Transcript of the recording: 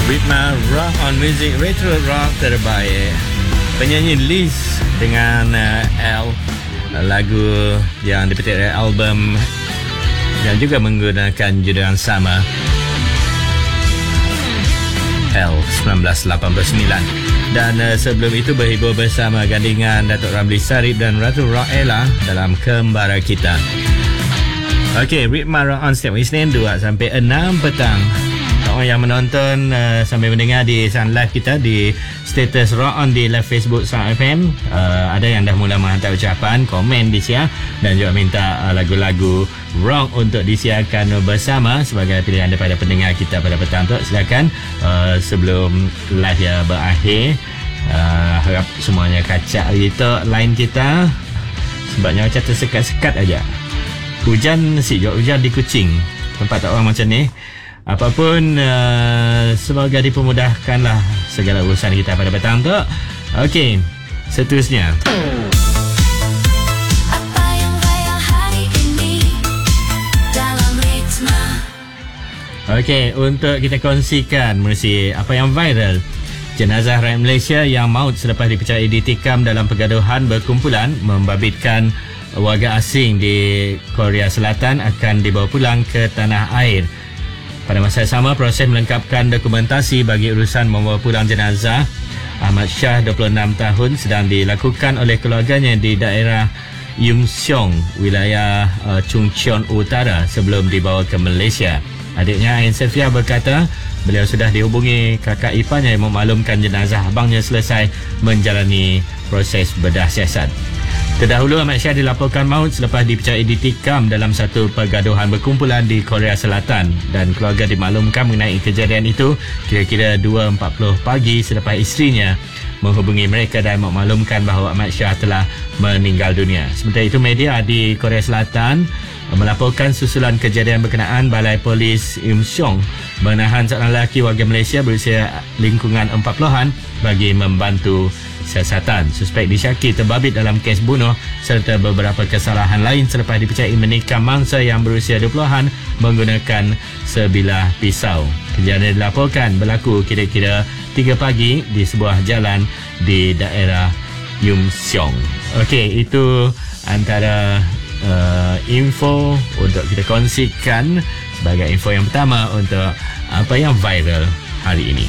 Ritma Rock on Music, retro rock terbaik. Penyanyi Liz dengan L, lagu yang dipetik dari album yang juga menggunakan judul yang sama, L 1989. Dan sebelum itu berhibur bersama gandingan Datuk Ramli Sarip dan Ratu Rock Ella dalam Kembara Kita. Okey, Ritma Rock on setiap Isnin 2 sampai 6 petang. Orang yang menonton sambil mendengar di sound live kita di status Rock On di live Facebook Sound FM, ada yang dah mula menghantar ucapan, komen disiar dan juga minta lagu-lagu rock untuk disiarkan bersama sebagai pilihan daripada pendengar kita pada petang tu. Silakan sebelum live ya berakhir, harap semuanya kacak gitu line kita, sebabnya macam tersekat-sekat aja. Hujan juga hujan di Kuching, tempat tak orang macam ni. Apapun, semoga dipermudahkanlah segala urusan kita pada petang tu. Okey, seterusnya. Apa yang viral hari ini dalam Ritma? Okey, untuk kita kongsikan menerusi apa yang viral. Jenazah rakyat Malaysia yang maut selepas dipercayai ditikam dalam pergaduhan berkumpulan membabitkan warga asing di Korea Selatan akan dibawa pulang ke tanah air. Pada masa yang sama, proses melengkapkan dokumentasi bagi urusan membawa pulang jenazah Ahmad Shah, 26 tahun, sedang dilakukan oleh keluarganya di daerah Yumseong, wilayah Chungcheon Utara sebelum dibawa ke Malaysia. Adiknya Ain Sefia berkata beliau sudah dihubungi kakak iparnya yang memaklumkan jenazah abangnya selesai menjalani proses bedah siasat. Terdahulu, Ahmad Shah dilaporkan maut selepas dipercayai ditikam dalam satu pergaduhan berkumpulan di Korea Selatan dan keluarga dimaklumkan mengenai kejadian itu kira-kira 2.40 pagi selepas isterinya menghubungi mereka dan memaklumkan bahawa Ahmad Shah telah meninggal dunia. Sementara itu, media di Korea Selatan melaporkan susulan kejadian berkenaan Balai Polis Yumseong menahan seorang lelaki warga Malaysia berusia lingkungan 40-an bagi membantu siasatan. Suspek disyaki terbabit dalam kes bunuh serta beberapa kesalahan lain selepas dipercayai menikam mangsa yang berusia 20-an menggunakan sebilah pisau. Kejadian dilaporkan berlaku kira-kira 3 pagi di sebuah jalan di daerah Yumseong. Okey, itu antara info untuk kita kongsikan sebagai info yang pertama untuk apa yang viral hari ini.